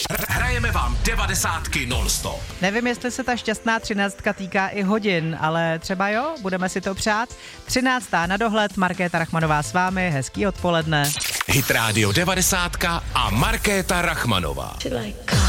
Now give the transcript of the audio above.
Hrajeme vám 90 non-stop. Nevím, jestli se ta šťastná 13 týká i hodin, ale třeba jo, budeme si to přát. 13. na dohled, Markéta Rachmanová s vámi, hezký odpoledne. Hit Radio 90 a Markéta Rachmanová.